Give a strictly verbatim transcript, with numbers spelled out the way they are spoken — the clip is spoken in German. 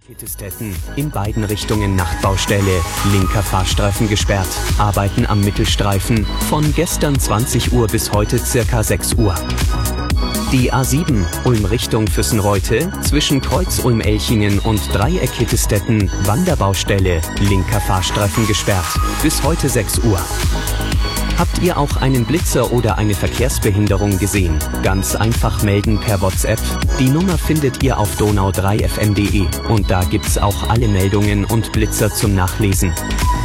Kittistetten, in beiden Richtungen Nachtbaustelle, linker Fahrstreifen gesperrt, Arbeiten am Mittelstreifen, von gestern zwanzig Uhr bis heute circa sechs Uhr. Die A sieben, Ulm Richtung Füssenreute, zwischen Kreuz Ulm-Elchingen und Dreieck Kittistetten, Wanderbaustelle, linker Fahrstreifen gesperrt, bis heute sechs Uhr. Habt ihr auch einen Blitzer oder eine Verkehrsbehinderung gesehen? Ganz einfach melden per WhatsApp. Die Nummer findet ihr auf donau drei f m punkt de und da gibt's auch alle Meldungen und Blitzer zum Nachlesen.